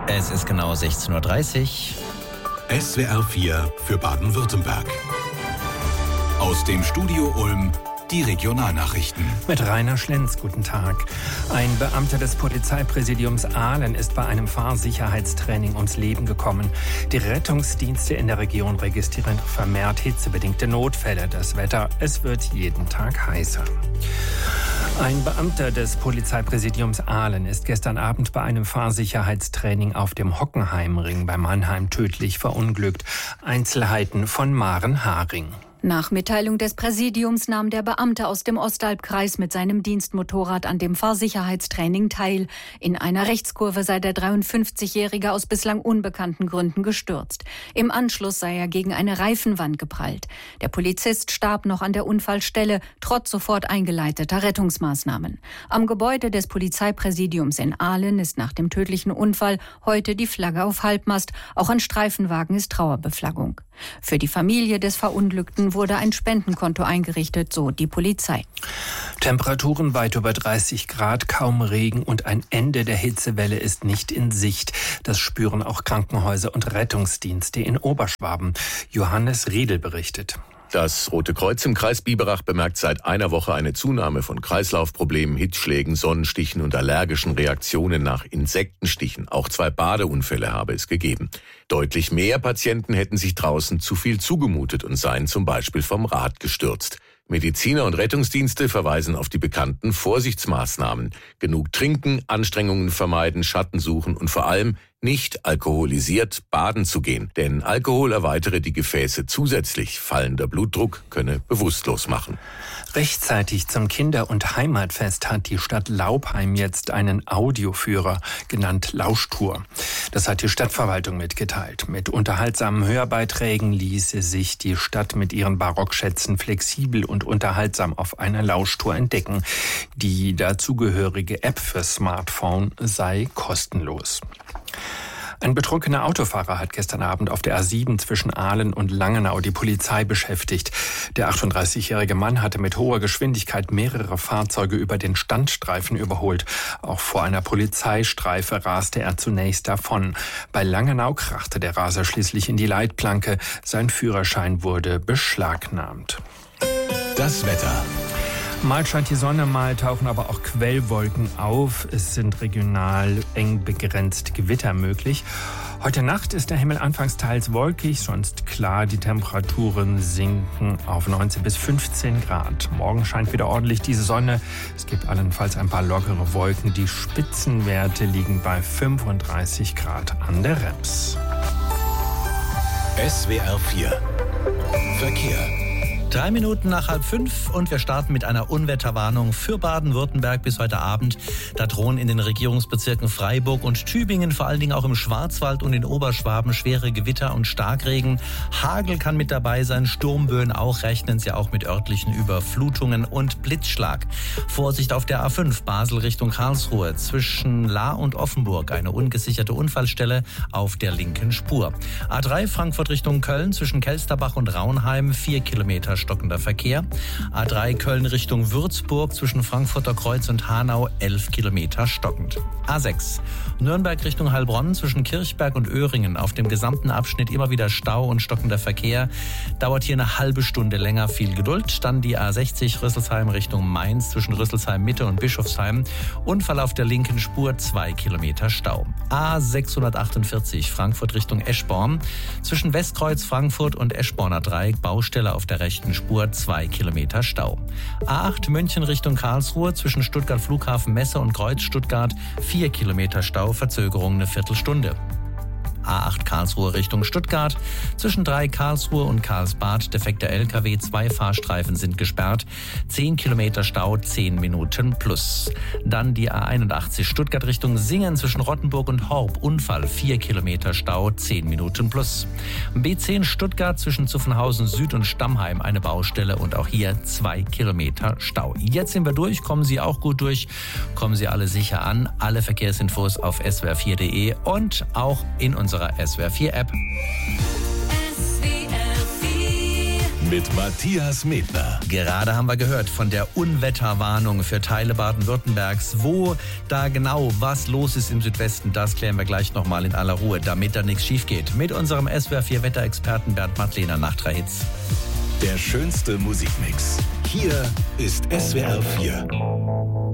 Es ist genau 16:30 Uhr. SWR 4 für Baden-Württemberg. Aus dem Studio Ulm die Regionalnachrichten. Mit Rainer Schlenz, guten Tag. Ein Beamter des Polizeipräsidiums Aalen ist bei einem Fahrsicherheitstraining ums Leben gekommen. Die Rettungsdienste in der Region registrieren vermehrt hitzebedingte Notfälle. Das Wetter, es wird jeden Tag heißer. Ein Beamter des Polizeipräsidiums Aalen ist gestern Abend bei einem Fahrsicherheitstraining auf dem Hockenheimring bei Mannheim tödlich verunglückt. Einzelheiten von Maren Haring. Nach Mitteilung des Präsidiums nahm der Beamte aus dem Ostalbkreis mit seinem Dienstmotorrad an dem Fahrsicherheitstraining teil. In einer Rechtskurve sei der 53-Jährige aus bislang unbekannten Gründen gestürzt. Im Anschluss sei er gegen eine Reifenwand geprallt. Der Polizist starb noch an der Unfallstelle, trotz sofort eingeleiteter Rettungsmaßnahmen. Am Gebäude des Polizeipräsidiums in Aalen ist nach dem tödlichen Unfall heute die Flagge auf Halbmast. Auch an Streifenwagen ist Trauerbeflaggung. Für die Familie des Verunglückten wurde ein Spendenkonto eingerichtet, so die Polizei. Temperaturen weit über 30 Grad, kaum Regen und ein Ende der Hitzewelle ist nicht in Sicht. Das spüren auch Krankenhäuser und Rettungsdienste in Oberschwaben. Johannes Riedel berichtet. Das Rote Kreuz im Kreis Biberach bemerkt seit einer Woche eine Zunahme von Kreislaufproblemen, Hitzschlägen, Sonnenstichen und allergischen Reaktionen nach Insektenstichen. Auch 2 Badeunfälle habe es gegeben. Deutlich mehr Patienten hätten sich draußen zu viel zugemutet und seien zum Beispiel vom Rad gestürzt. Mediziner und Rettungsdienste verweisen auf die bekannten Vorsichtsmaßnahmen. Genug trinken, Anstrengungen vermeiden, Schatten suchen und vor allem nicht alkoholisiert baden zu gehen. Denn Alkohol erweitere die Gefäße zusätzlich. Fallender Blutdruck könne bewusstlos machen. Rechtzeitig zum Kinder- und Heimatfest hat die Stadt Laupheim jetzt einen Audioführer, genannt Lauschtour. Das hat die Stadtverwaltung mitgeteilt. Mit unterhaltsamen Hörbeiträgen ließe sich die Stadt mit ihren Barockschätzen flexibel und unterhaltsam auf einer Lauschtour entdecken. Die dazugehörige App für Smartphone sei kostenlos. Ein betrunkener Autofahrer hat gestern Abend auf der A7 zwischen Aalen und Langenau die Polizei beschäftigt. Der 38-jährige Mann hatte mit hoher Geschwindigkeit mehrere Fahrzeuge über den Standstreifen überholt. Auch vor einer Polizeistreife raste er zunächst davon. Bei Langenau krachte der Raser schließlich in die Leitplanke. Sein Führerschein wurde beschlagnahmt. Das Wetter. Mal scheint die Sonne, mal tauchen aber auch Quellwolken auf. Es sind regional eng begrenzt Gewitter möglich. Heute Nacht ist der Himmel anfangs teils wolkig, sonst klar. Die Temperaturen sinken auf 19 bis 15 Grad. Morgen scheint wieder ordentlich die Sonne. Es gibt allenfalls ein paar lockere Wolken. Die Spitzenwerte liegen bei 35 Grad an der Rems. SWR 4 Verkehr. 3 Minuten nach 4:30 und wir starten mit einer Unwetterwarnung für Baden-Württemberg bis heute Abend. Da drohen in den Regierungsbezirken Freiburg und Tübingen, vor allen Dingen auch im Schwarzwald und in Oberschwaben, schwere Gewitter und Starkregen. Hagel kann mit dabei sein, Sturmböen auch, rechnen Sie auch mit örtlichen Überflutungen und Blitzschlag. Vorsicht auf der A5 Basel Richtung Karlsruhe, zwischen Lahr und Offenburg eine ungesicherte Unfallstelle auf der linken Spur. A3 Frankfurt Richtung Köln, zwischen Kelsterbach und Raunheim 4 Kilometer stockender Verkehr. A3 Köln Richtung Würzburg, zwischen Frankfurter Kreuz und Hanau 11 Kilometer stockend. A6 Nürnberg Richtung Heilbronn, zwischen Kirchberg und Öhringen auf dem gesamten Abschnitt immer wieder Stau und stockender Verkehr. Dauert hier eine halbe Stunde länger, viel Geduld. Dann die A60 Rüsselsheim Richtung Mainz, zwischen Rüsselsheim Mitte und Bischofsheim. Unfall auf der linken Spur, 2 Kilometer Stau. A648 Frankfurt Richtung Eschborn, zwischen Westkreuz Frankfurt und Eschborner Dreieck, Baustelle auf der rechten Spur, 2 Kilometer Stau. A8 München Richtung Karlsruhe, zwischen Stuttgart Flughafen Messe und Kreuz Stuttgart 4 Kilometer Stau, Verzögerung eine Viertelstunde. A8 Karlsruhe Richtung Stuttgart, zwischen 3 Karlsruhe und Karlsbad defekter LKW, 2 Fahrstreifen sind gesperrt, 10 Kilometer Stau, 10 Minuten plus. Dann die A81 Stuttgart Richtung Singen, zwischen Rottenburg und Horb, Unfall, 4 Kilometer Stau, 10 Minuten plus. B10 Stuttgart zwischen Zuffenhausen Süd und Stammheim eine Baustelle und auch hier 2 Kilometer Stau. Jetzt sind wir durch, kommen Sie auch gut durch, kommen Sie alle sicher an. Alle Verkehrsinfos auf swr4.de und auch in unserer SWR4 App. mit Matthias Medner. Gerade haben wir gehört von der Unwetterwarnung für Teile Baden-Württembergs. Wo da genau was los ist im Südwesten, das klären wir gleich nochmal in aller Ruhe, damit da nichts schief geht. Mit unserem SWR 4 Wetterexperten Bernd Madlener nach 3 Hits. Der schönste Musikmix. Hier ist SWR 4.